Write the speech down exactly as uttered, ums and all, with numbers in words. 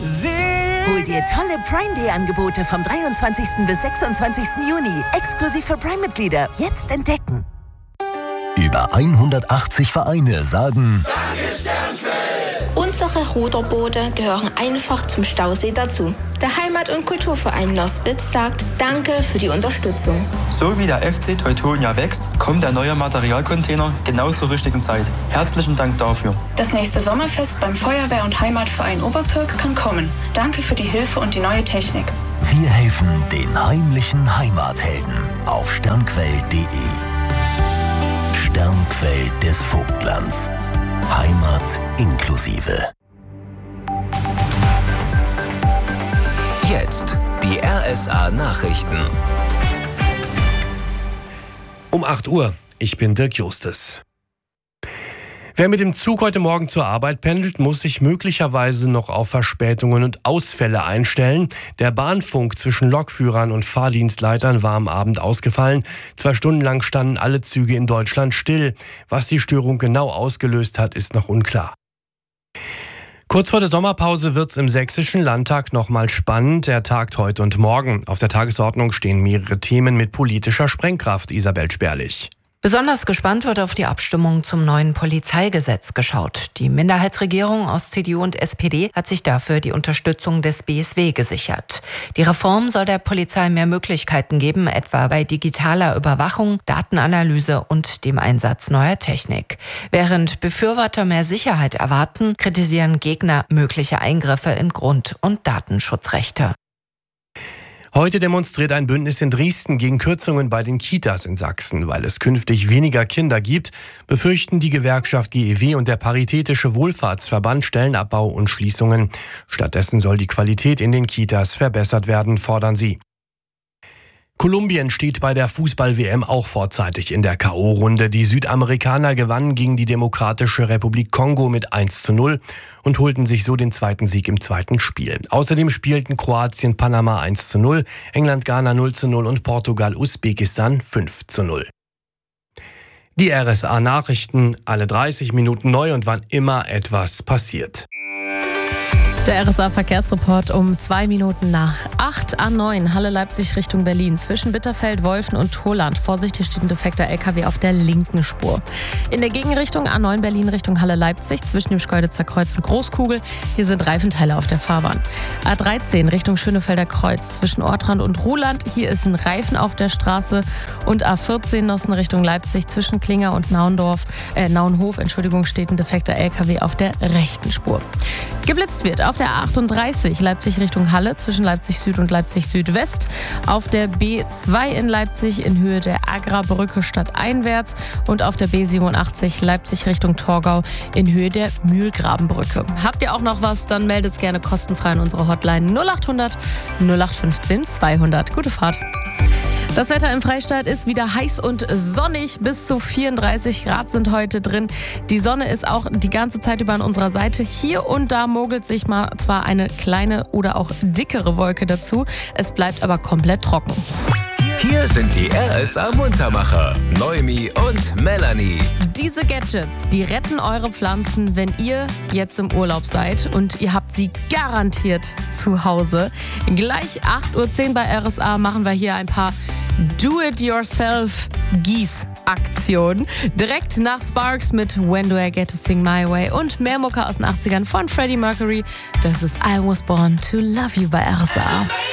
Hol dir tolle Prime Day Angebote vom dreiundzwanzigsten bis sechsundzwanzigsten Juni. Exklusiv für Prime-Mitglieder. Jetzt entdecken. Über hundertachtzig Vereine sagen Danke, Sternfeld! Unsere Ruderboote gehören einfach zum Stausee dazu. Der Heimat- und Kulturverein Nospitz sagt Danke für die Unterstützung. So wie der F C Teutonia wächst, kommt der neue Materialcontainer genau zur richtigen Zeit. Herzlichen Dank dafür. Das nächste Sommerfest beim Feuerwehr- und Heimatverein Oberpürk kann kommen. Danke für die Hilfe und die neue Technik. Wir helfen den heimlichen Heimathelden auf sternquell punkt de. Sternquell des Vogtlands. Heimat inklusive. Jetzt die R S A-Nachrichten. Um acht Uhr. Ich bin Dirk Justus. Wer mit dem Zug heute Morgen zur Arbeit pendelt, muss sich möglicherweise noch auf Verspätungen und Ausfälle einstellen. Der Bahnfunk zwischen Lokführern und Fahrdienstleitern war am Abend ausgefallen. Zwei Stunden lang standen alle Züge in Deutschland still. Was die Störung genau ausgelöst hat, ist noch unklar. Kurz vor der Sommerpause wird's im Sächsischen Landtag nochmal spannend. Er tagt heute und morgen. Auf der Tagesordnung stehen mehrere Themen mit politischer Sprengkraft. Isabel Sperlich. Besonders gespannt wird auf die Abstimmung zum neuen Polizeigesetz geschaut. Die Minderheitsregierung aus C D U und S P D hat sich dafür die Unterstützung des B S W gesichert. Die Reform soll der Polizei mehr Möglichkeiten geben, etwa bei digitaler Überwachung, Datenanalyse und dem Einsatz neuer Technik. Während Befürworter mehr Sicherheit erwarten, kritisieren Gegner mögliche Eingriffe in Grund- und Datenschutzrechte. Heute demonstriert ein Bündnis in Dresden gegen Kürzungen bei den Kitas in Sachsen. Weil es künftig weniger Kinder gibt, befürchten die Gewerkschaft G E W und der Paritätische Wohlfahrtsverband Stellenabbau und Schließungen. Stattdessen soll die Qualität in den Kitas verbessert werden, fordern sie. Kolumbien steht bei der Fußball-W M auch vorzeitig in der K O-Runde. Die Südamerikaner gewannen gegen die Demokratische Republik Kongo mit eins zu null und holten sich so den zweiten Sieg im zweiten Spiel. Außerdem spielten Kroatien Panama eins zu null, England Ghana null zu null und Portugal Usbekistan fünf zu null. Die R S A-Nachrichten, alle dreißig Minuten neu und wann immer etwas passiert. Der R S A-Verkehrsreport um zwei Minuten nach acht A neun, Halle Leipzig Richtung Berlin. Zwischen Bitterfeld, Wolfen und Toland. Vorsicht, hier steht ein defekter L K W auf der linken Spur. In der Gegenrichtung A neun Berlin Richtung Halle Leipzig. Zwischen dem Schkeuditzer Kreuz und Großkugel. Hier sind Reifenteile auf der Fahrbahn. A dreizehn Richtung Schönefelder Kreuz. Zwischen Ortrand und Ruhland. Hier ist ein Reifen auf der Straße. Und A vierzehn Nossen Richtung Leipzig. Zwischen Klinger und Naundorf, äh, Naunhof, Entschuldigung, steht ein defekter L K W auf der rechten Spur. Geblitzt wird auf der A achtunddreißig Leipzig Richtung Halle zwischen Leipzig Süd und Leipzig Südwest. Auf der B zwei in Leipzig in Höhe der Agra-Brücke stadteinwärts und auf der B siebenundachtzig Leipzig Richtung Torgau in Höhe der Mühlgrabenbrücke. Habt ihr auch noch was, dann meldet es gerne kostenfrei an unsere Hotline null achthundert null acht fünfzehn zweihundert. Gute Fahrt. Das Wetter im Freistaat ist wieder heiß und sonnig. Bis zu vierunddreißig Grad sind heute drin. Die Sonne ist auch die ganze Zeit über an unserer Seite. Hier und da mogelt sich mal zwar eine kleine oder auch dickere Wolke dazu. Es bleibt aber komplett trocken. Hier sind die R S A-Muntermacher, Noemi und Melanie. Diese Gadgets, die retten eure Pflanzen, wenn ihr jetzt im Urlaub seid und ihr habt sie garantiert zu Hause. Gleich acht Uhr zehn bei R S A machen wir hier ein paar Do-it-yourself-Gieß-Aktionen. Direkt nach Sparks mit When Do I Get to Sing My Way und mehr Mucke aus den achtzigern von Freddie Mercury. Das ist I Was Born to Love You bei R S A.